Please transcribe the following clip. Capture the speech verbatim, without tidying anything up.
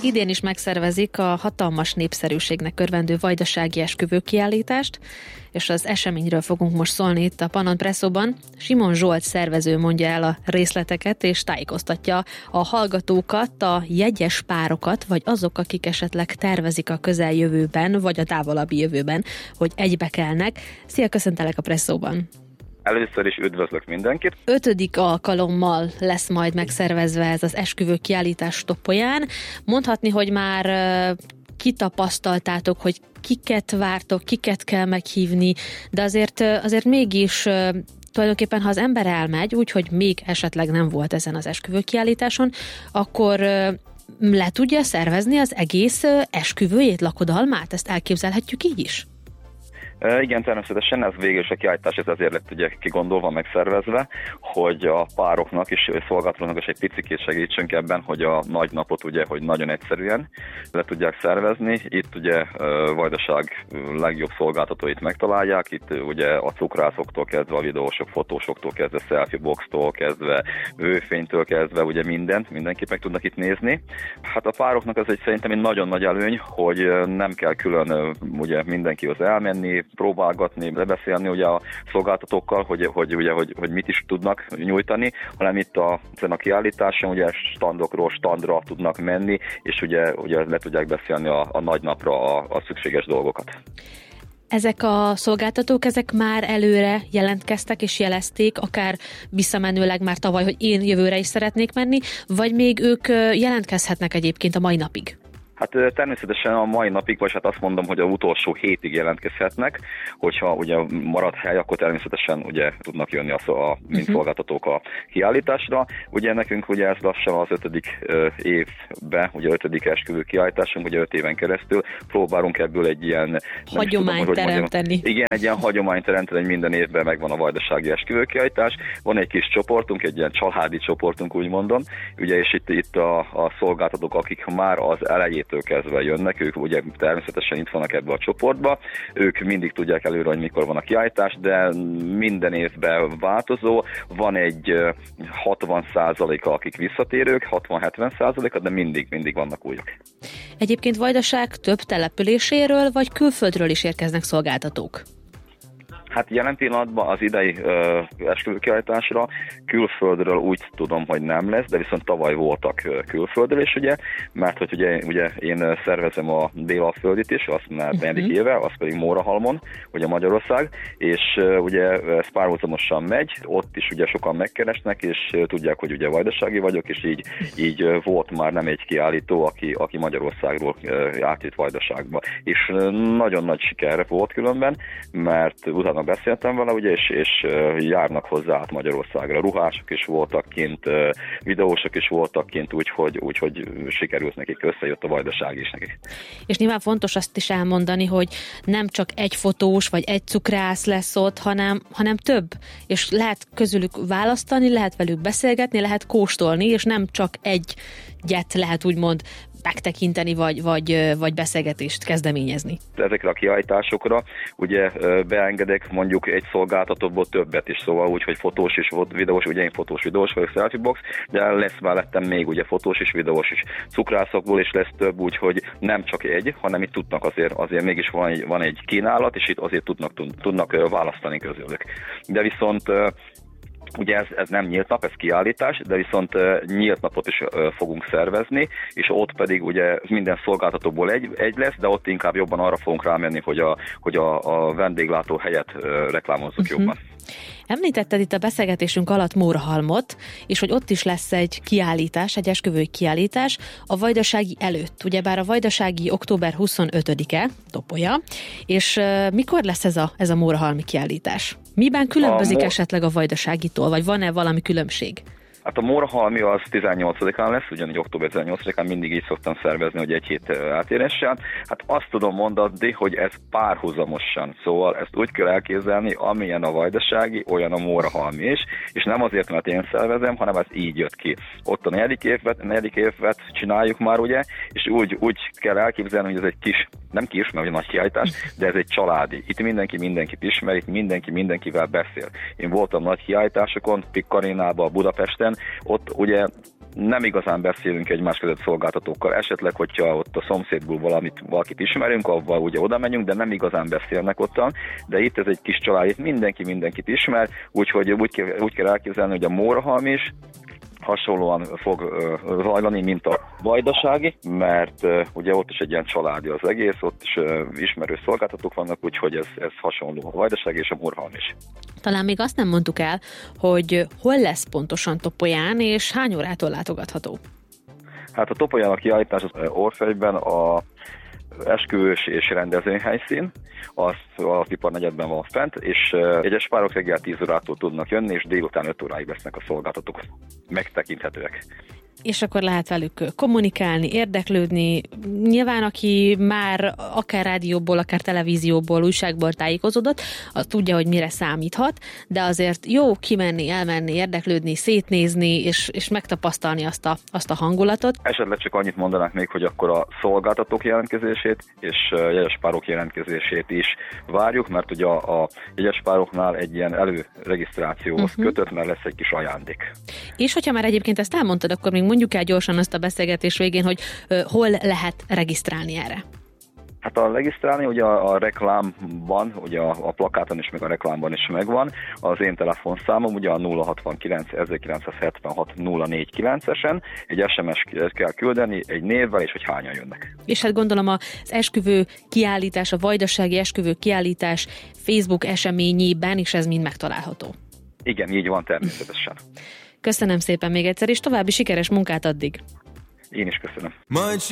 idén is megszervezik a hatalmas népszerűségnek örvendő vajdasági esküvőkiállítást, és az eseményről fogunk most szólni itt a Pannon Presszóban. Simon Zsolt szervező mondja el a részleteket, és tájékoztatja a hallgatókat, a jegyes párokat, vagy azok, akik esetleg tervezik a közeljövőben, vagy a távolabbi jövőben, hogy egybekelnek. Szia, köszöntelek a Presszóban! Először is üdvözlök mindenkit. Ötödik alkalommal lesz majd megszervezve ez az esküvőkiállítás Topolyán. Mondhatni, hogy már kitapasztaltátok, hogy kiket vártok, kiket kell meghívni, de azért, azért mégis tulajdonképpen, ha az ember elmegy, úgyhogy még esetleg nem volt ezen az esküvőkiállításon, akkor le tudja szervezni az egész esküvőjét, lakodalmát? Ezt elképzelhetjük így is? Uh, igen, természetesen ez végül is a kiállítás, ez azért lett ugye kigondolva, megszervezve, hogy a pároknak és szolgáltatóknak is egy picikét segítsünk ebben, hogy a nagy napot ugye, hogy nagyon egyszerűen le tudják szervezni. Itt ugye uh, Vajdaság legjobb szolgáltatóit megtalálják, itt uh, ugye a cukrászoktól kezdve, a videósok, fotósoktól kezdve, selfieboxtól kezdve, vőfénytől kezdve, ugye mindent, mindenképp meg tudnak itt nézni. Hát a pároknak ez egy szerintem egy nagyon nagy előny, hogy uh, nem kell külön uh, ugye mindenkihoz elmenni, próbálgatni, lebeszélni ugye a szolgáltatókkal, hogy, hogy, ugye, hogy, hogy mit is tudnak nyújtani, hanem itt a, a kiállításon ugye standokról standra tudnak menni, és ugye, ugye le tudják beszélni a, a nagy napra a, a szükséges dolgokat. Ezek a szolgáltatók, ezek már előre jelentkeztek és jelezték, akár visszamenőleg már tavaly, hogy én jövőre is szeretnék menni, vagy még ők jelentkezhetnek egyébként a mai napig? Hát természetesen a mai napig, vagy hát azt mondom, hogy a utolsó hétig jelentkezhetnek, hogyha ugye marad hely, akkor természetesen ugye tudnak jönni a, a mint uh-huh. szolgáltatók a kiállításra. Ugye nekünk ugye ez lassan az ötödik uh, évben, ugye ötödik esküvő kiállításunk, ugye öt éven keresztül próbálunk ebből egy ilyen hagyományt tudom, teremteni. Mondjam, igen, egy ilyen hagyományt teremteni, hogy minden évben megvan a vajdasági esküvő kiállítás. Van egy kis csoportunk, egy ilyen családi csoportunk, úgy mondom, ugye, és itt, itt a, a szolgáltatók, akik már az elejét kezdve jönnek, ők ugye természetesen itt vannak ebbe a csoportba, ők mindig tudják előre, hogy mikor van a kiállítás, de minden évben változó, van egy hatvan százaléka, akik visszatérők, hatvan-hetven százaléka, de mindig, mindig vannak újak. Egyébként Vajdaság több településéről, vagy külföldről is érkeznek szolgáltatók? Hát jelen pillanatban az idei uh, esküvőkiállításra külföldről úgy tudom, hogy nem lesz, de viszont tavaly voltak uh, külföldről is, ugye, mert hogy ugye, ugye én szervezem a Délalföldit is, azt már negyedik uh-huh. éve, az pedig Mórahalmon, ugye Magyarország, és uh, ugye ez párhuzamosan megy, ott is ugye sokan megkeresnek, és uh, tudják, hogy ugye vajdasági vagyok, és így, így uh, volt már nem egy kiállító, aki, aki Magyarországról uh, átjött Vajdaságba. És uh, nagyon nagy siker volt különben, mert utána beszéltem vele, ugye, és, és járnak hozzá át Magyarországra. Ruhások is voltak kint, videósok is voltak kint, úgyhogy úgy, hogy sikerült nekik, összejött a Vajdaság is nekik. És nyilván fontos azt is elmondani, hogy nem csak egy fotós, vagy egy cukrász lesz ott, hanem, hanem több. És lehet közülük választani, lehet velük beszélgetni, lehet kóstolni, és nem csak egyet lehet úgymond megtekinteni, vagy, vagy, vagy beszélgetést kezdeményezni. Ezekre a kiállításokra ugye beengedek mondjuk egy szolgáltatóból többet is, szóval úgy, hogy fotós is, videós, ugye én fotós, videós vagyok, selfiebox, de lesz mellettem még ugye fotós is, videós is. Cukrászokból is lesz több, úgyhogy nem csak egy, hanem itt tudnak azért, azért mégis van egy, van egy kínálat, és itt azért tudnak, tudnak választani közülük. De viszont ugye ez, ez nem nyílt nap, ez kiállítás, de viszont uh, nyílt napot is uh, fogunk szervezni, és ott pedig ugye minden szolgáltatóból egy, egy lesz, de ott inkább jobban arra fogunk rámenni, hogy a, hogy a, a vendéglátó helyet uh, reklámozzuk uh-huh. jobban. Említetted itt a beszélgetésünk alatt Mórahalmot, és hogy ott is lesz egy kiállítás, egy esküvői kiállítás a vajdasági előtt. Ugyebár a vajdasági október huszonötödike, Topolya, és uh, mikor lesz ez a, ez a mórahalmi kiállítás? Miben különbözik a mor- esetleg a vajdaságitól, vagy van-e valami különbség? Hát a Mórahalmi az tizennyolcadikán lesz, ugyanígy október tizennyolcadikán mindig így szoktam szervezni, hogy egy hét átéréssel. Hát azt tudom mondani, hogy ez párhuzamosan, szóval ezt úgy kell elképzelni, amilyen a vajdasági, olyan a Mórahalmi is, és nem azért, mert én szervezem, hanem ez így jött ki. Ott a negyedik évet, negyedik évet csináljuk már, ugye, és úgy, úgy kell elképzelni, hogy ez egy kis, nem kis, mert egy nagy kiállítás, de ez egy családi. Itt mindenki mindenkit ismer, itt mindenki mindenkivel beszél. Én voltam nagy kiállításokon, Pikk Arénában, Budapesten, ott ugye nem igazán beszélünk egymás között szolgáltatókkal. Esetleg, hogyha ott a szomszédból valamit, valakit ismerünk, avval ugye oda megyünk, de nem igazán beszélnek ottan. De itt ez egy kis család, itt mindenki mindenkit ismer, úgyhogy úgy kell, úgy kell elképzelni, hogy a Mórahalm is hasonlóan fog uh, zajlani, mint a Vajdasági, mert uh, ugye ott is egy ilyen családi az egész, ott is uh, ismerő szolgáltatók vannak, úgyhogy ez, ez hasonló a Vajdasági és a Mórahalm is. Talán még azt nem mondtuk el, hogy hol lesz pontosan Topolyán, és hány órától látogatható? Hát a Topolyán a kiállítás az Orfegyben a esküvős és rendezvényhelyszín, az a Pipar negyedben van fent, és egyes párok reggel tíz órától tudnak jönni, és délután öt óráig lesznek a szolgáltatók megtekinthetőek. És akkor lehet velük kommunikálni, érdeklődni. Nyilván, aki már akár rádióból, akár televízióból, újságból tájékozódott, az tudja, hogy mire számíthat, de azért jó kimenni, elmenni, érdeklődni, szétnézni, és, és megtapasztalni azt a, azt a hangulatot. Esetleg csak annyit mondanák még, hogy akkor a szolgáltatók jelentkezését és jegyes párok jelentkezését is várjuk, mert ugye a, a jegyes pároknál egy ilyen előregisztrációhoz uh-huh. kötött, mert lesz egy kis ajándék. És hogyha már egyébként ezt elmondtad, akkor még mondjuk el gyorsan azt a beszélgetés végén, hogy uh, hol lehet regisztrálni erre. Hát a regisztrálni ugye a, a reklámban, ugye a, a plakáton is, meg a reklámban is megvan. Az én telefonszámom ugye a nulla hatvankilenc ezerkilencszázhetvenhat nulla négyvenkilencesen, egy es em es kell küldeni, egy névvel, és hogy hányan jönnek. És hát gondolom az esküvő kiállítás, a Vajdasági esküvő kiállítás Facebook eseményében is ez mind megtalálható. Igen, így van természetesen. Köszönöm szépen még egyszer, és további sikeres munkát addig. Én is köszönöm.